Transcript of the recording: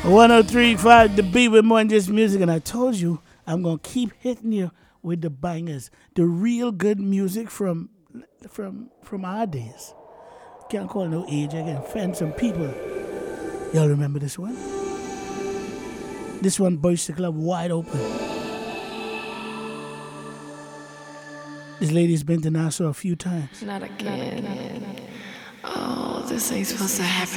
103.5 The Beat with more than just music, and I told you I'm gonna keep hitting you with the bangers, the real good music from our days. Can't call no age. I can offend some people. Y'all remember this one? This one, Boys the Club, Wide Open. This lady's been to Nassau a few times. Not again. Oh, this ain't supposed to happen.